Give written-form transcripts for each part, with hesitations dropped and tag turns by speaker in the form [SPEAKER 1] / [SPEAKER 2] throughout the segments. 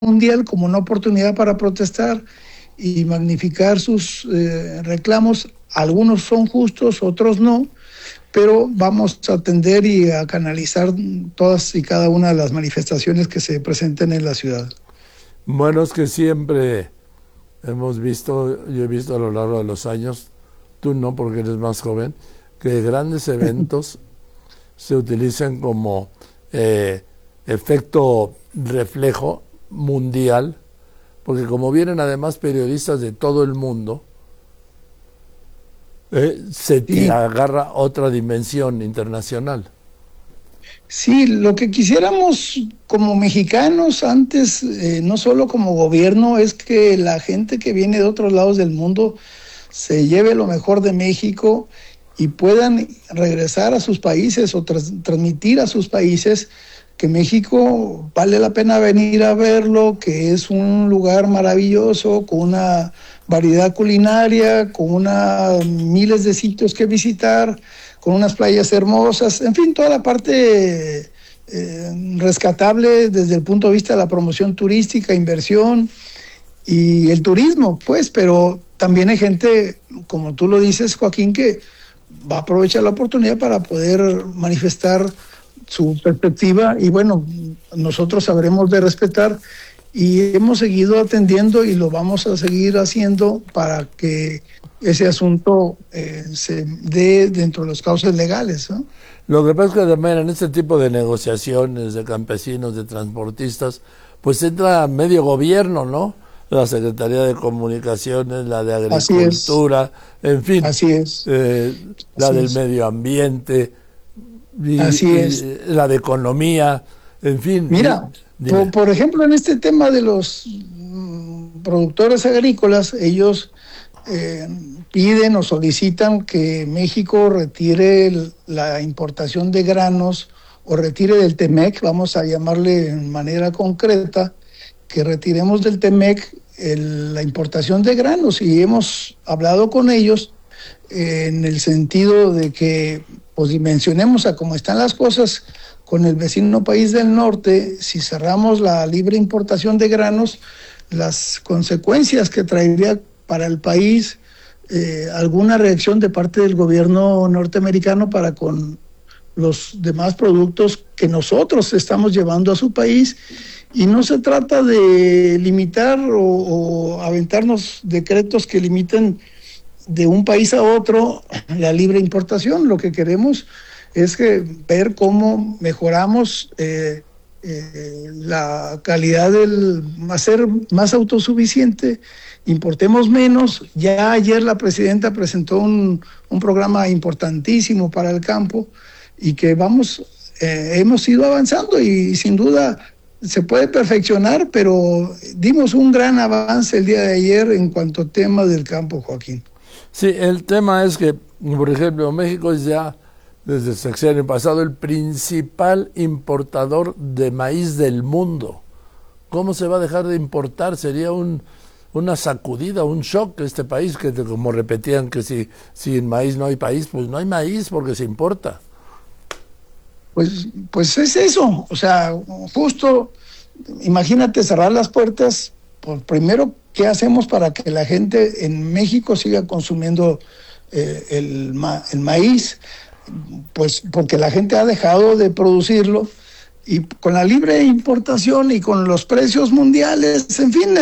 [SPEAKER 1] mundial como una oportunidad para protestar y magnificar sus reclamos. Algunos son justos, otros no, pero vamos a atender y a canalizar todas y cada una de las manifestaciones que se presenten en la ciudad.
[SPEAKER 2] Bueno, es que siempre hemos visto, yo he visto a lo largo de los años, tú no porque eres más joven, que grandes eventos se utilizan como efecto reflejo mundial, porque como vienen además periodistas de todo el mundo, se
[SPEAKER 1] Sí.
[SPEAKER 2] agarra otra dimensión internacional.
[SPEAKER 1] Sí, lo que quisiéramos como mexicanos antes, no solo como gobierno, es que la gente que viene de otros lados del mundo se lleve lo mejor de México y puedan regresar a sus países o transmitir a sus países que México vale la pena venir a verlo, que es un lugar maravilloso, con una variedad culinaria, con miles de sitios que visitar, con unas playas hermosas, en fin, toda la parte rescatable desde el punto de vista de la promoción turística, inversión y el turismo, pues, pero también hay gente, como tú lo dices, Joaquín, que va a aprovechar la oportunidad para poder manifestar su perspectiva y bueno, nosotros sabremos de respetar y hemos seguido atendiendo y lo vamos a seguir haciendo para que ese asunto se dé dentro de los cauces legales, ¿no?
[SPEAKER 2] Lo que pasa es que también en este tipo de negociaciones de campesinos, de transportistas, pues entra medio gobierno, ¿no? La Secretaría de Comunicaciones, la de Agricultura, en fin,
[SPEAKER 1] así es.
[SPEAKER 2] La
[SPEAKER 1] Así
[SPEAKER 2] del
[SPEAKER 1] es.
[SPEAKER 2] medio ambiente,
[SPEAKER 1] Así es.
[SPEAKER 2] la de economía, en fin.
[SPEAKER 1] Mira, por ejemplo, en este tema de los productores agrícolas, ellos piden o solicitan que México retire la importación de granos o retire del TEMEC, vamos a llamarle de manera concreta, que retiremos del TEMEC la importación de granos y hemos hablado con ellos en el sentido de que pues dimensionemos a cómo están las cosas con el vecino país del norte. Si cerramos la libre importación de granos, las consecuencias que traería para el país alguna reacción de parte del gobierno norteamericano para con los demás productos que nosotros estamos llevando a su país. Y no se trata de limitar o aventarnos decretos que limiten de un país a otro la libre importación. Lo que queremos es ver cómo mejoramos la calidad ser más autosuficiente, importemos menos. Ya ayer la presidenta presentó un programa importantísimo para el campo y que hemos ido avanzando y sin duda se puede perfeccionar, pero dimos un gran avance el día de ayer en cuanto a tema del campo, Joaquín.
[SPEAKER 2] Sí, el tema es que, por ejemplo, México es ya, desde el sexenio pasado, el principal importador de maíz del mundo. ¿Cómo se va a dejar de importar? Sería una sacudida, un shock este país, que como repetían que si en maíz no hay país, pues no hay maíz porque se importa.
[SPEAKER 1] Pues es eso, o sea, justo, imagínate cerrar las puertas, pues primero, ¿qué hacemos para que la gente en México siga consumiendo el maíz? Pues porque la gente ha dejado de producirlo y con la libre importación y con los precios mundiales, en fin,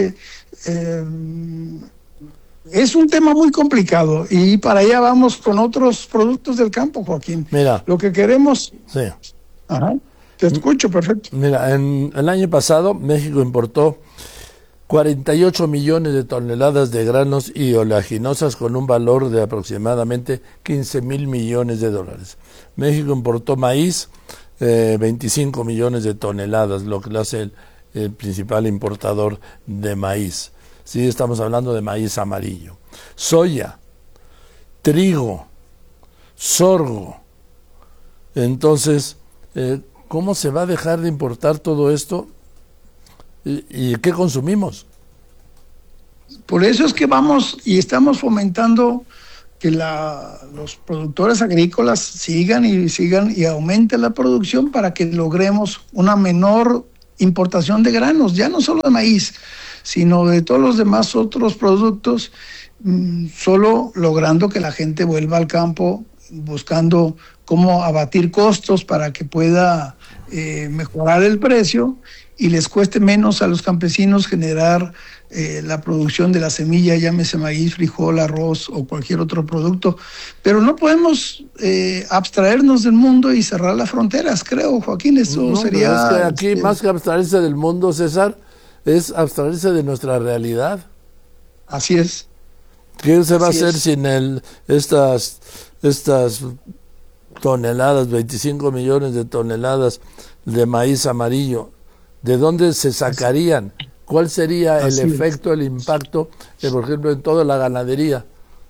[SPEAKER 1] es un tema muy complicado y para allá vamos con otros productos del campo, Joaquín.
[SPEAKER 2] Mira,
[SPEAKER 1] lo que queremos...
[SPEAKER 2] Sí.
[SPEAKER 1] Ajá, te escucho, perfecto.
[SPEAKER 2] Mira, el año pasado México importó 48 millones de toneladas de granos y oleaginosas con un valor de aproximadamente 15,000 millones de dólares. México importó maíz, 25 millones de toneladas, lo que lo hace el principal importador de maíz. Sí, estamos hablando de maíz amarillo. Soya, trigo, sorgo. Entonces, ¿cómo se va a dejar de importar todo esto? ¿Y qué consumimos?
[SPEAKER 1] Por eso es que vamos y estamos fomentando que los productores agrícolas sigan y aumenten la producción para que logremos una menor importación de granos, ya no solo de maíz, sino de todos los demás otros productos, solo logrando que la gente vuelva al campo, buscando cómo abatir costos para que pueda mejorar el precio y les cueste menos a los campesinos generar la producción de la semilla, llámese maíz, frijol, arroz o cualquier otro producto. Pero no podemos abstraernos del mundo y cerrar las fronteras, creo, Joaquín. Eso
[SPEAKER 2] No,
[SPEAKER 1] sería...
[SPEAKER 2] pero es que aquí, más que abstraerse del mundo, César, es abstraerse de nuestra realidad.
[SPEAKER 1] Así es.
[SPEAKER 2] ¿Qué se va a
[SPEAKER 1] Así
[SPEAKER 2] hacer
[SPEAKER 1] es.
[SPEAKER 2] sin estas toneladas, 25 millones de toneladas de maíz amarillo? ¿De dónde se sacarían? ¿Cuál sería el
[SPEAKER 1] Así es.
[SPEAKER 2] efecto, el impacto, por ejemplo, en toda la ganadería?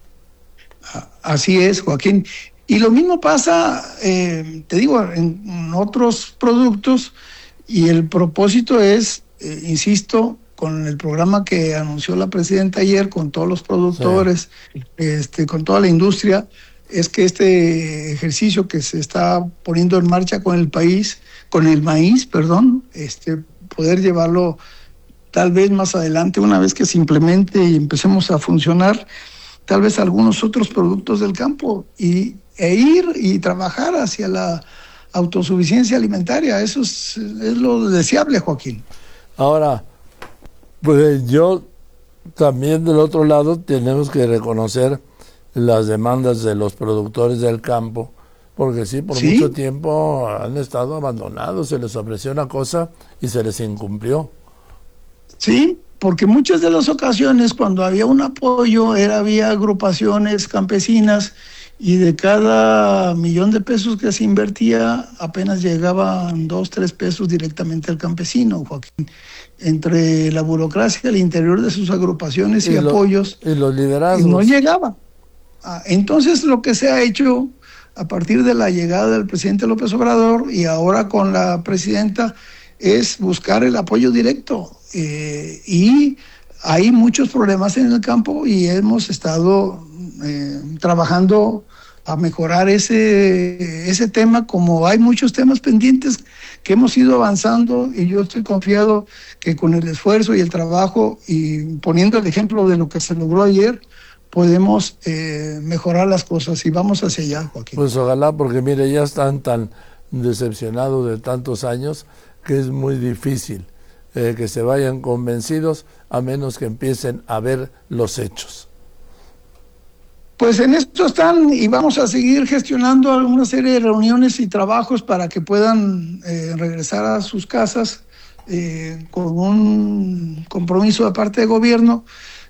[SPEAKER 1] Así es, Joaquín. Y lo mismo pasa, te digo, en otros productos, y el propósito es, insisto, con el programa que anunció la presidenta ayer, con todos los productores, con toda la industria, es que este ejercicio que se está poniendo en marcha con el país, con el maíz, perdón, poder llevarlo tal vez más adelante, una vez que se implemente y empecemos a funcionar, tal vez algunos otros productos del campo e ir y trabajar hacia la autosuficiencia alimentaria. Eso es lo deseable, Joaquín.
[SPEAKER 2] Ahora, pues yo también del otro lado tenemos que reconocer las demandas de los productores del campo, porque sí, por mucho tiempo han estado abandonados, se les ofreció una cosa y se les incumplió.
[SPEAKER 1] Sí, porque muchas de las ocasiones cuando había un apoyo había agrupaciones campesinas y de cada $1,000,000 que se invertía apenas llegaban 2, 3 pesos directamente al campesino, Joaquín. Entre la burocracia al interior de sus agrupaciones y apoyos,
[SPEAKER 2] y los liderazgos,
[SPEAKER 1] no llegaba. Entonces lo que se ha hecho a partir de la llegada del presidente López Obrador y ahora con la presidenta es buscar el apoyo directo. Y hay muchos problemas en el campo y hemos estado trabajando a mejorar ese tema, como hay muchos temas pendientes que hemos ido avanzando, y yo estoy confiado que con el esfuerzo y el trabajo y poniendo el ejemplo de lo que se logró ayer, podemos mejorar las cosas y vamos hacia allá, Joaquín.
[SPEAKER 2] Pues ojalá, porque mire, ya están tan decepcionados de tantos años que es muy difícil que se vayan convencidos a menos que empiecen a ver los hechos.
[SPEAKER 1] Pues en esto están y vamos a seguir gestionando una serie de reuniones y trabajos para que puedan regresar a sus casas con un compromiso de parte del gobierno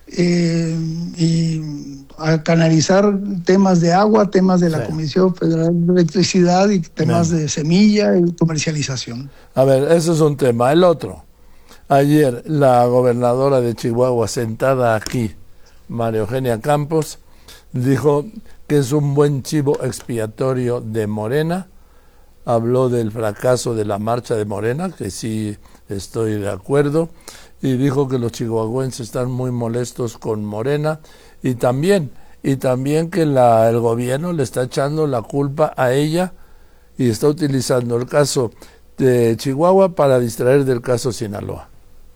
[SPEAKER 1] y a canalizar temas de agua, temas de la Comisión Federal de Electricidad y temas de semilla y comercialización.
[SPEAKER 2] A ver, eso es un tema. El otro, ayer la gobernadora de Chihuahua, sentada aquí, María Eugenia Campos, dijo que es un buen chivo expiatorio de Morena. Habló del fracaso de la marcha de Morena, que sí estoy de acuerdo, y dijo que los chihuahuenses están muy molestos con Morena, y también que el gobierno le está echando la culpa a ella y está utilizando el caso de Chihuahua para distraer del caso Sinaloa.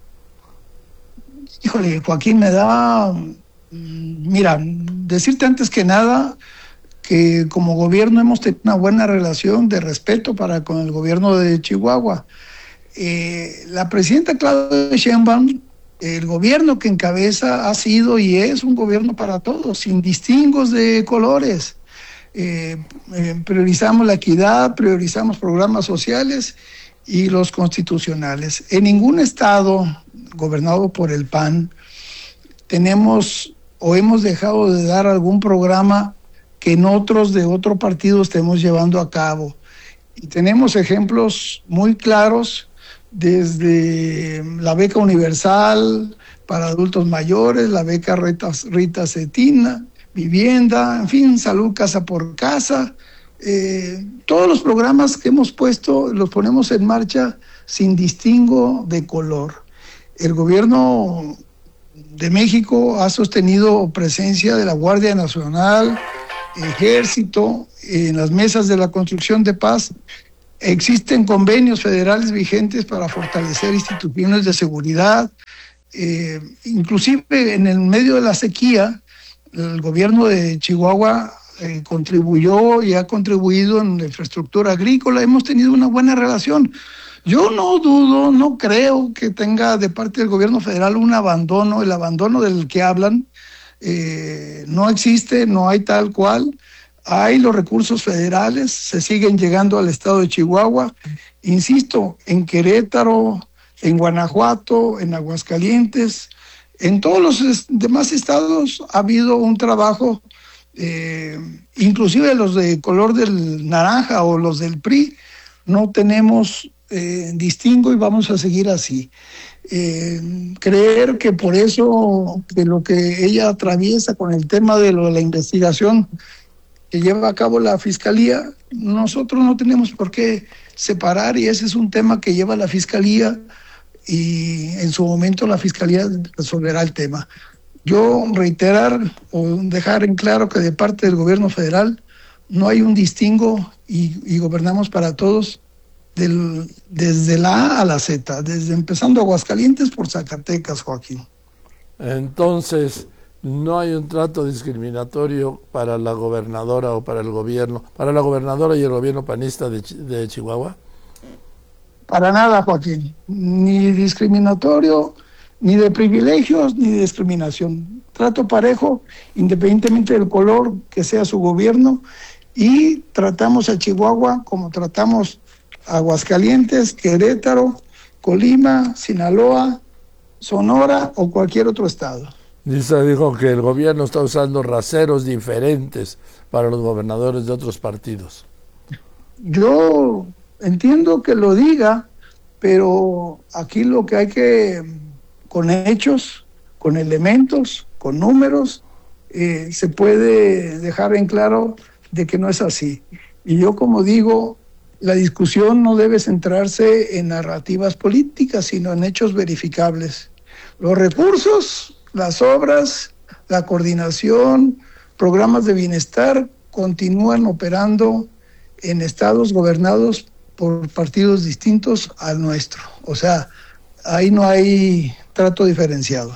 [SPEAKER 1] Híjole, Joaquín, me da... Mira, decirte antes que nada que como gobierno hemos tenido una buena relación de respeto con el gobierno de Chihuahua. La presidenta Claudia Sheinbaum, el gobierno que encabeza ha sido y es un gobierno para todos, sin distingos de colores. Priorizamos la equidad, priorizamos programas sociales y los constitucionales. En ningún estado gobernado por el PAN tenemos o hemos dejado de dar algún programa que en otros de otro partido estemos llevando a cabo. Y tenemos ejemplos muy claros, desde la beca universal para adultos mayores, la beca Rita Cetina, vivienda, en fin, salud casa por casa. Todos los programas que hemos puesto los ponemos en marcha sin distingo de color. El gobierno de México ha sostenido presencia de la Guardia Nacional, Ejército, en las mesas de la construcción de paz, Existen convenios federales vigentes para fortalecer instituciones de seguridad. Inclusive en el medio de la sequía, el gobierno de Chihuahua contribuyó y ha contribuido en la infraestructura agrícola. Hemos tenido una buena relación. Yo no dudo, no creo que tenga de parte del gobierno federal un abandono, el abandono del que hablan. No existe, no hay tal cual. Hay los recursos federales, se siguen llegando al estado de Chihuahua. Insisto, en Querétaro, en Guanajuato, en Aguascalientes, en todos los demás estados ha habido un trabajo, inclusive los de color del naranja o los del PRI, no tenemos distingo y vamos a seguir así. Creer que por eso, que lo que ella atraviesa con el tema de la investigación que lleva a cabo la Fiscalía, nosotros no tenemos por qué separar, y ese es un tema que lleva la Fiscalía y en su momento la Fiscalía resolverá el tema. Yo reiterar o dejar en claro que de parte del gobierno federal no hay un distingo y gobernamos para todos desde la A a la Z, desde empezando Aguascalientes por Zacatecas, Joaquín.
[SPEAKER 2] Entonces, no hay un trato discriminatorio para la gobernadora o para el gobierno, para la gobernadora y el gobierno panista de Chihuahua.
[SPEAKER 1] Para nada, Joaquín, ni discriminatorio, ni de privilegios, ni de discriminación. Trato parejo, independientemente del color que sea su gobierno, y tratamos a Chihuahua como tratamos a Aguascalientes, Querétaro, Colima, Sinaloa, Sonora o cualquier otro estado.
[SPEAKER 2] Dijo que el gobierno está usando raseros diferentes para los gobernadores de otros partidos.
[SPEAKER 1] Yo entiendo que lo diga, pero aquí lo que hay que, con hechos, con elementos, con números, se puede dejar en claro de que no es así. Y yo, como digo, la discusión no debe centrarse en narrativas políticas, sino en hechos verificables. Los recursos, las obras, la coordinación, programas de bienestar continúan operando en estados gobernados por partidos distintos al nuestro. O sea, ahí no hay trato diferenciado.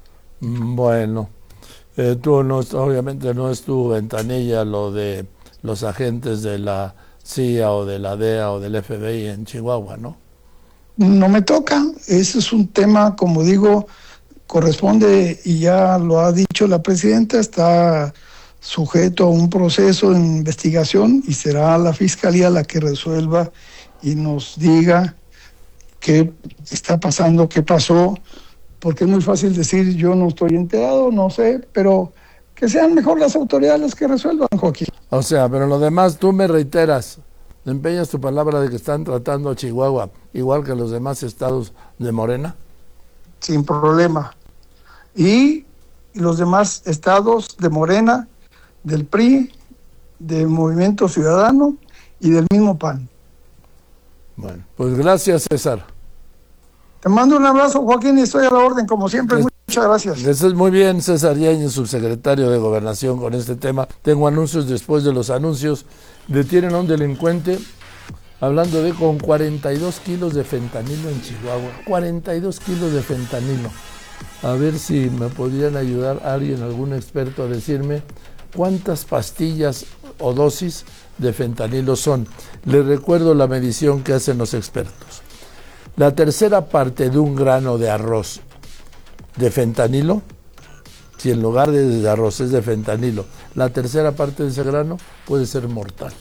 [SPEAKER 2] Bueno, tú no, obviamente no es tu ventanilla lo de los agentes de la CIA o de la DEA o del FBI en Chihuahua, ¿no?
[SPEAKER 1] No me toca, ese es un tema, como digo, corresponde, y ya lo ha dicho la presidenta, está sujeto a un proceso de investigación y será la Fiscalía la que resuelva y nos diga qué está pasando, qué pasó, porque es muy fácil decir yo no estoy enterado, no sé, pero que sean mejor las autoridades que resuelvan, Joaquín.
[SPEAKER 2] O sea, pero lo demás tú me reiteras, empeñas tu palabra de que están tratando a Chihuahua igual que los demás estados de Morena.
[SPEAKER 1] Sin problema. Y los demás estados de Morena, del PRI, del Movimiento Ciudadano y del mismo PAN.
[SPEAKER 2] Bueno, pues gracias, César.
[SPEAKER 1] Te mando un abrazo, Joaquín, y estoy a la orden, como siempre. Muchas gracias.
[SPEAKER 2] Estás muy bien, César Yáñez, subsecretario de Gobernación, con este tema. Tengo anuncios después de los anuncios. Detienen a un delincuente, hablando de con 42 kilos de fentanilo en Chihuahua. 42 kilos de fentanilo. A ver si me podrían ayudar alguien, algún experto, a decirme cuántas pastillas o dosis de fentanilo son. Les recuerdo la medición que hacen los expertos. La tercera parte de un grano de arroz de fentanilo, si en lugar de arroz es de fentanilo, la tercera parte de ese grano puede ser mortal.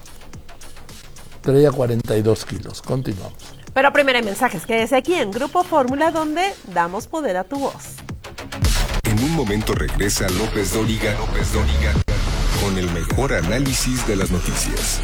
[SPEAKER 2] Traía 42 kilos. Continuamos.
[SPEAKER 3] Pero primero hay mensajes. Quédese aquí en Grupo Fórmula, donde damos poder a tu voz.
[SPEAKER 4] En un momento regresa López Dóriga con el mejor análisis de las noticias.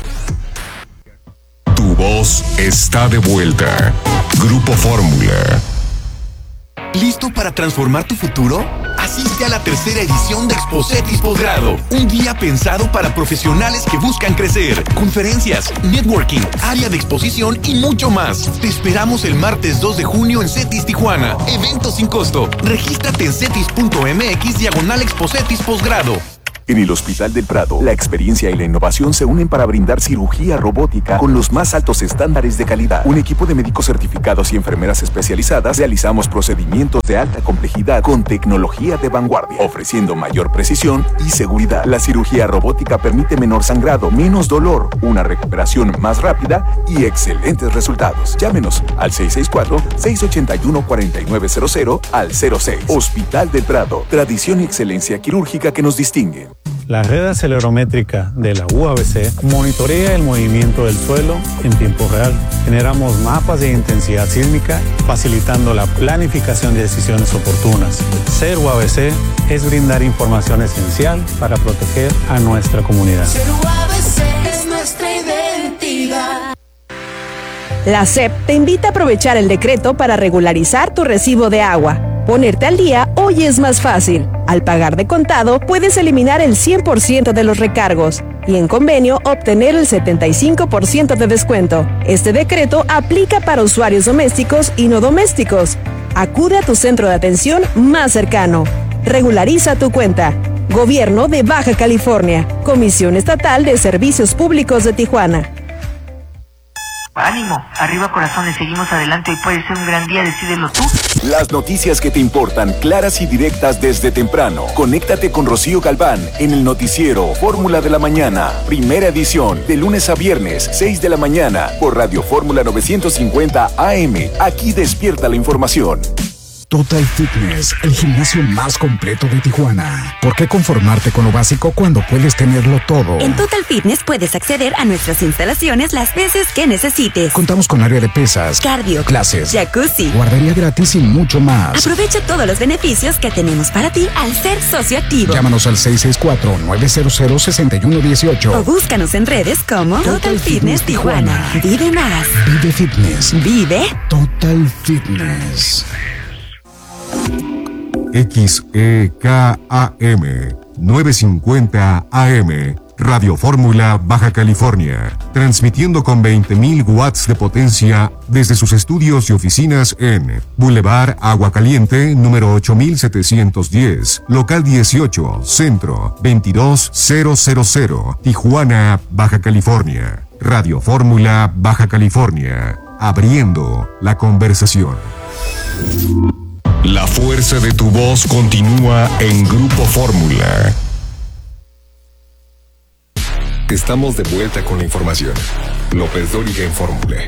[SPEAKER 4] Tu voz está de vuelta. Grupo Fórmula.
[SPEAKER 5] ¿Listo para transformar tu futuro? Asiste a la tercera edición de Expocetis Posgrado, un día pensado para profesionales que buscan crecer. Conferencias, networking, área de exposición y mucho más. Te esperamos el martes 2 de junio en CETIS Tijuana. Evento sin costo. Regístrate en cetis.mx/Expocetis Posgrado. En el Hospital del Prado, la experiencia y la innovación se unen para brindar cirugía robótica con los más altos estándares de calidad. Un equipo de médicos certificados y enfermeras especializadas realizamos procedimientos de alta complejidad con tecnología de vanguardia, ofreciendo mayor precisión y seguridad. La cirugía robótica permite menor sangrado, menos dolor, una recuperación más rápida y excelentes resultados. Llámenos al 664-681-4900 al 06. Hospital del Prado, tradición y excelencia quirúrgica que nos distinguen.
[SPEAKER 6] La red acelerométrica de la UABC monitorea el movimiento del suelo en tiempo real. Generamos mapas de intensidad sísmica, facilitando la planificación de decisiones oportunas. Ser UABC es brindar información esencial para proteger a nuestra comunidad.
[SPEAKER 7] Ser UABC es nuestra identidad.
[SPEAKER 8] La SEP te invita a aprovechar el decreto para regularizar tu recibo de agua. Ponerte al día hoy es más fácil. Al pagar de contado, puedes eliminar el 100% de los recargos y en convenio obtener el 75% de descuento. Este decreto aplica para usuarios domésticos y no domésticos. Acude a tu centro de atención más cercano. Regulariza tu cuenta. Gobierno de Baja California. Comisión Estatal de Servicios Públicos de Tijuana.
[SPEAKER 9] Ánimo, arriba corazones, seguimos adelante, hoy puede ser un gran día, decídelo tú.
[SPEAKER 5] Las noticias que te importan, claras y directas desde temprano. Conéctate con Rocío Galván en el noticiero Fórmula de la Mañana, primera edición, de lunes a viernes, 6 de la mañana, por Radio Fórmula 950 AM. Aquí despierta la información.
[SPEAKER 10] Total Fitness, el gimnasio más completo de Tijuana. ¿Por qué conformarte con lo básico cuando puedes tenerlo todo?
[SPEAKER 11] En Total Fitness puedes acceder a nuestras instalaciones las veces que necesites.
[SPEAKER 10] Contamos con área de pesas,
[SPEAKER 11] cardio,
[SPEAKER 10] clases,
[SPEAKER 11] jacuzzi,
[SPEAKER 10] guardería gratis y mucho más.
[SPEAKER 11] Aprovecha todos los beneficios que tenemos para ti al ser socio activo.
[SPEAKER 10] Llámanos al 664-900-6118
[SPEAKER 11] o búscanos en redes como Total Fitness Tijuana. Vive más.
[SPEAKER 10] Vive Fitness.
[SPEAKER 11] Vive
[SPEAKER 10] Total Fitness.
[SPEAKER 4] XEKAM 950 AM, Radio Fórmula, Baja California, transmitiendo con 20.000 watts de potencia desde sus estudios y oficinas en Boulevard Agua Caliente, número 8710, local 18, centro 22000, Tijuana, Baja California. Radio Fórmula, Baja California, abriendo la conversación. La fuerza de tu voz continúa en Grupo Fórmula. Estamos de vuelta con la información. López Dóriga en Fórmula.